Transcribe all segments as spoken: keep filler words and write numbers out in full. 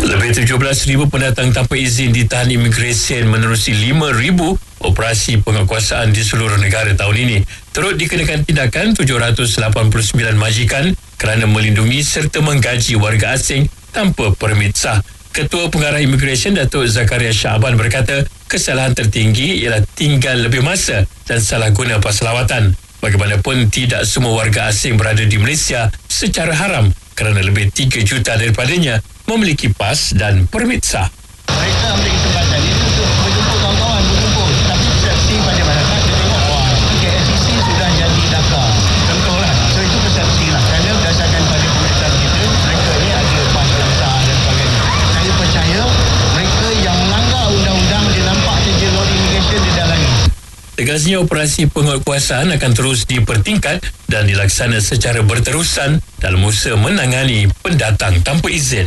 Lebih tujuh belas ribu pendatang tanpa izin ditahan imigresen menerusi lima ribu operasi penguatkuasaan di seluruh negara tahun ini. Turut dikenakan tindakan tujuh ratus lapan puluh sembilan majikan kerana melindungi serta menggaji warga asing tanpa permit sah. Ketua Pengarah Imigresen Datuk Zakaria Syaban berkata kesalahan tertinggi ialah tinggal lebih masa dan salah guna pas lawatan. Bagaimanapun tidak semua warga asing berada di Malaysia secara haram kerana lebih tiga juta daripadanya memiliki pas dan permit sah. Mereka ambil kesempatan ini untuk berjumpa kawan-kawan, berkumpul. Tapi persepsi pada masyarakat dia tengok, wah, K L C C sudah jadi Dhaka. Contohlah. So itu persepsi lah. Kerana berdasarkan pada pemeriksaan kita, mereka ni ada pas yang sah dan sebagainya. Saya percaya mereka yang melanggar undang-undang dia nampak saja law immigration dia dalami. Tegasnya operasi penguatkuasaan akan terus dipertingkat dan dilaksana secara berterusan dalam usaha menangani pendatang tanpa izin.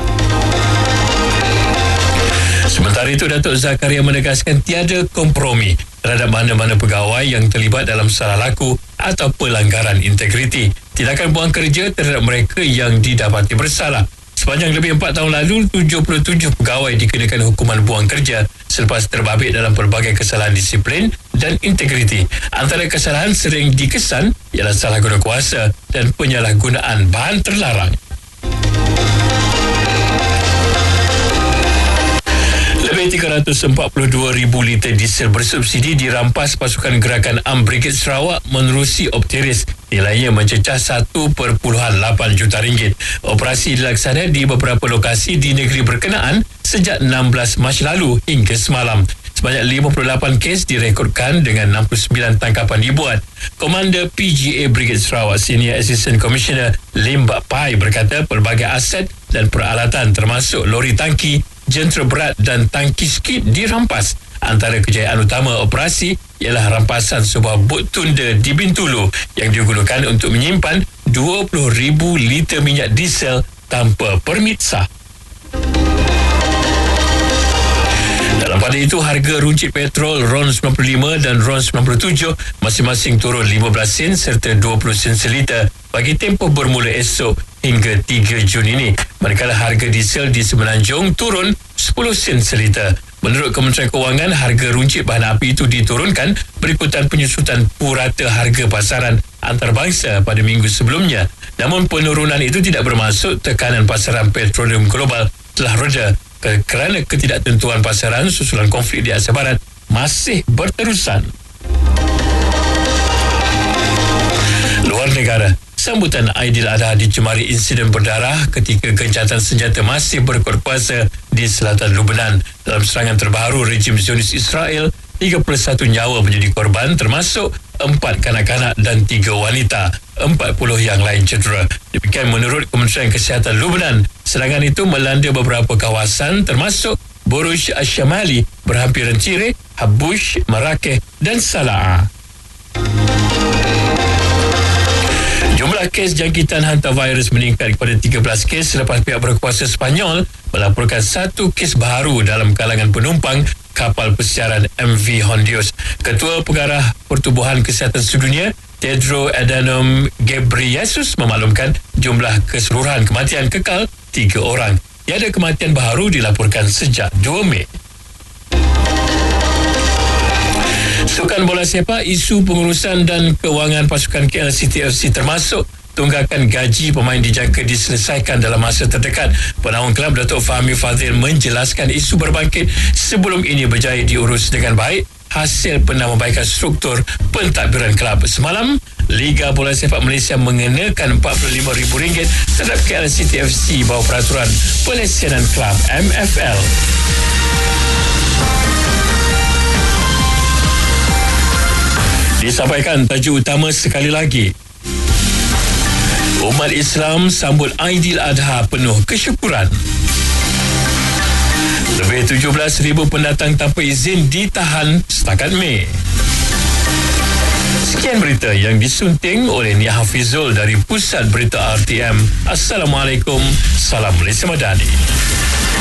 Sementara itu, Datuk Zakaria menegaskan tiada kompromi terhadap mana-mana pegawai yang terlibat dalam salah laku atau pelanggaran integriti. Tindakan buang kerja terhadap mereka yang didapati bersalah. Sepanjang lebih empat tahun lalu, tujuh puluh tujuh pegawai dikenakan hukuman buang kerja selepas terbabit dalam pelbagai kesalahan disiplin dan integriti. Antara kesalahan sering dikesan ialah salah guna kuasa dan penyalahgunaan bahan terlarang. Lebih tiga ratus empat puluh dua ribu liter diesel bersubsidi dirampas pasukan gerakan A M Brigade Sarawak menerusi Optiris. Nilainya mencecah satu perpuluhan lapan juta ringgit. Operasi dilaksana di beberapa lokasi di negeri berkenaan sejak enam belas Mac lalu hingga semalam. Sebanyak lima puluh lapan kes direkodkan dengan enam puluh sembilan tangkapan dibuat. Komander P G A Brigade Sarawak Senior Assistant Commissioner Lim Bak Pai berkata pelbagai aset dan peralatan termasuk lori tangki, jentera berat dan tangki skid dirampas. Antara kejayaan utama operasi ialah rampasan sebuah bot tunda di Bintulu yang digunakan untuk menyimpan dua puluh ribu liter minyak diesel tanpa permit sah. Dalam pada itu, harga runcit petrol R O N sembilan puluh lima dan R O N sembilan puluh tujuh masing-masing turun lima belas sen serta dua puluh sen seliter bagi tempoh bermula esok hingga tiga Jun ini. Manakala harga diesel di Semenanjung turun sepuluh sen seliter. Menurut Kementerian Kewangan, harga runcit bahan api itu diturunkan berikutan penyusutan purata harga pasaran antarabangsa pada minggu sebelumnya. Namun penurunan itu tidak bermaksud tekanan pasaran petroleum global telah reda kerana ketidaktentuan pasaran susulan konflik di Asia Barat masih berterusan. Luar negara, sambutan Aidiladha dicemari insiden berdarah ketika gencatan senjata masih berkuat kuasa di selatan Lebanon. Dalam serangan terbaru rejim Zionis Israel, tiga puluh satu nyawa menjadi korban termasuk empat kanak-kanak dan tiga wanita. empat puluh yang lain cedera. Demikian menurut Kementerian Kesihatan Lebanon. Serangan itu melanda beberapa kawasan termasuk Buruj Ash-Shamali, berhampiran Cire, Habush, Marrakech dan Sala'a. Jumlah kes jangkitan hantavirus meningkat kepada tiga belas kes selepas pihak berkuasa Sepanyol melaporkan satu kes baru dalam kalangan penumpang kapal pesiaran M V Hondios. Ketua Pengarah Pertubuhan Kesihatan Sedunia Tedros Adhanom Ghebreyesus memaklumkan jumlah keseluruhan kematian kekal tiga orang. Tiada kematian baru dilaporkan sejak dua Mei. Sukan bola sepak, isu pengurusan dan kewangan pasukan K L C T F C termasuk tunggakan gaji pemain dijangka diselesaikan dalam masa terdekat. Penaung kelab Datuk Fahmi Fadzil menjelaskan isu berbangkit sebelum ini berjaya diurus dengan baik hasil penambahbaikan struktur pentadbiran kelab. Semalam, Liga Bola Sepak Malaysia mengenakan empat puluh lima ribu ringgit terhadap K L C T F C bawah peraturan Pelesianan Kelab M F L. Disampaikan tajuk utama sekali lagi. Umat Islam sambut Aidiladha penuh kesyukuran. Lebih tujuh belas ribu pendatang tanpa izin ditahan setakat Mei. Sekian berita yang disunting oleh Nia Hafizul dari Pusat Berita R T M. Assalamualaikum. Salam Malaysia Madani.